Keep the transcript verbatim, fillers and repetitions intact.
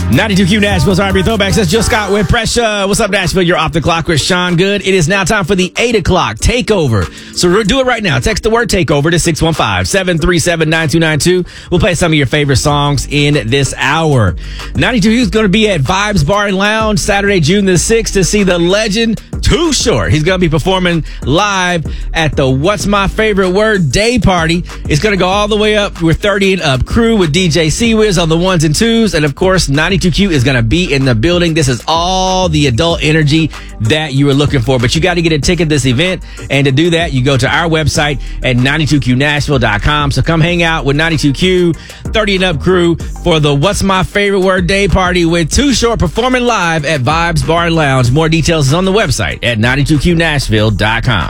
ninety-two Q Nashville's R and B Throwbacks. That's Jill Scott with Pressure. What's up, Nashville? You're off the clock with Sean Good. It is now time for the eight o'clock takeover. So do it right now. Text the word takeover to six one five, seven three seven, nine two nine two. We'll play some of your favorite songs in this hour. ninety-two Q is going to be at Vibes Bar and Lounge Saturday, June the sixth to see the legend Too Short. He's going to be performing live at the What's My Favorite Word Day Party. It's going to go all the way up with thirty and Up crew with D J C-Wiz on the ones and twos. And of course, ninety-two Q is going to be in the building. This is all the adult energy that you were looking for. But you got to get a ticket to this event. And to do that, you go to our website at ninety-two Q nashville dot com. So come hang out with ninety-two Q, thirty and Up crew for the What's My Favorite Word Day Party with Too Short performing live at Vibes Bar and Lounge. More details is on the website at ninety-two Q nashville dot com.